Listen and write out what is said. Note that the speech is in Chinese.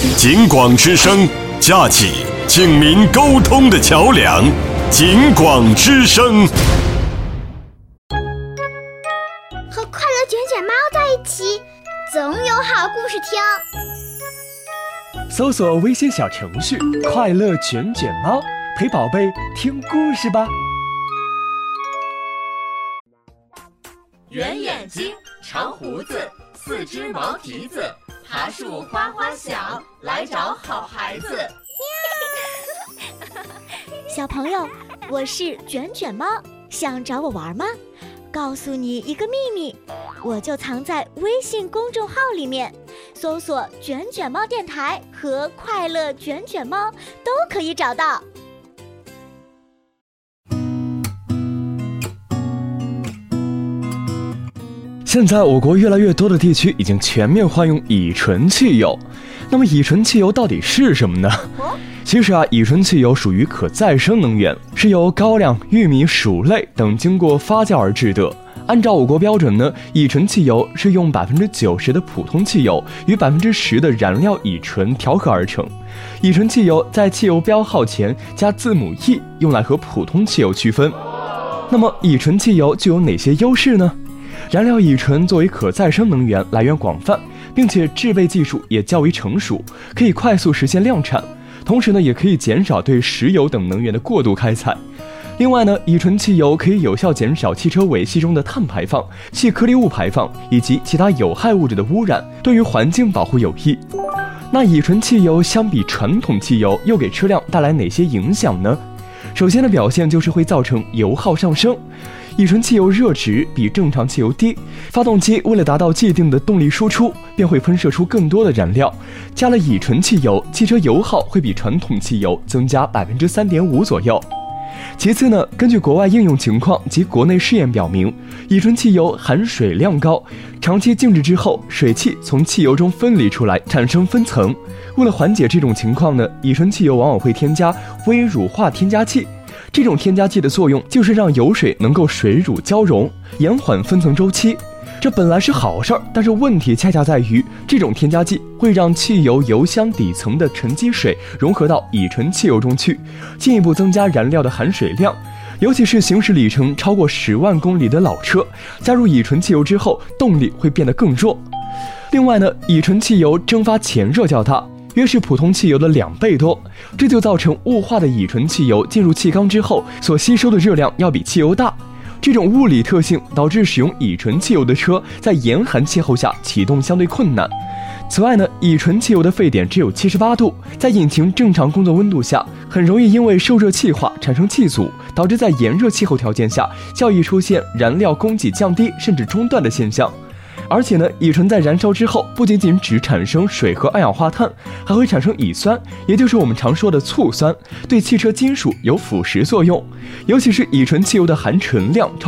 警广之声，架起警民沟通的桥梁。警广之声， 和快乐卷卷猫在一起，总有好故事听。 搜索微信小程序“快乐卷卷猫”，陪宝贝听故事吧。 圆眼睛，长胡子，四只毛蹄子，爬树花花小，来找好孩子。 小朋友，我是卷卷猫，想找我玩吗？告诉你一个秘密，我就藏在微信公众号里面，搜索“卷卷猫电台”和“快乐卷卷猫”都可以找到。 现在我国越来越多的地区已经全面换用乙醇汽油，那么乙醇汽油到底是什么呢？其实乙醇汽油属于可再生能源，是由高粱、玉米、薯类等经过发酵而制的。按照我国标准呢，乙醇汽油是用90%的普通汽油与10%的燃料乙醇调和而成。乙醇汽油在汽油标号前加字母 E， 用来和普通汽油区分。那么乙醇汽油具有哪些优势呢？燃料乙醇作为可再生能源来源广泛，并且制备技术也较为成熟，可以快速实现量产。同时呢，也可以减少对石油等能源的过度开采。另外呢，乙醇汽油可以有效减少汽车尾气中的碳排放、细颗粒物排放以及其他有害物质的污染，对于环境保护有益。那乙醇汽油相比传统汽油又给车辆带来哪些影响呢？首先的表现就是会造成油耗上升。乙醇汽油热值比正常汽油低，发动机为了达到既定的动力输出，便会喷射出更多的燃料。加了乙醇汽油，汽车油耗会比传统汽油增加3.5%左右。其次呢，根据国外应用情况及国内试验表明，乙醇汽油含水量高，长期静置之后，水汽从汽油中分离出来，产生分层。为了缓解这种情况呢，乙醇汽油往往会添加微乳化添加剂。这种添加剂的作用就是让油水能够水乳交融，延缓分层周期。这本来是好事儿，但是问题恰恰在于，这种添加剂会让汽油油箱底层的沉积水融合到乙醇汽油中去，进一步增加燃料的含水量。尤其是行驶里程超过10万公里的老车，加入乙醇汽油之后，动力会变得更弱。另外呢，乙醇汽油蒸发潜热较大，约是普通汽油的2倍多，这就造成雾化的乙醇汽油进入气缸之后所吸收的热量要比汽油大。这种物理特性导致使用乙醇汽油的车在严寒气候下启动相对困难。此外呢，乙醇汽油的沸点只有78度，在引擎正常工作温度下，很容易因为受热气化产生气阻，导致在炎热气候条件下较易出现燃料供给降低甚至中断的现象。而且呢，乙醇在燃烧之后，不仅仅只产生水和二氧化碳，还会产生乙酸，也就是我们常说的醋酸，对汽车金属有腐蚀作用。尤其是乙醇汽油的含醇量超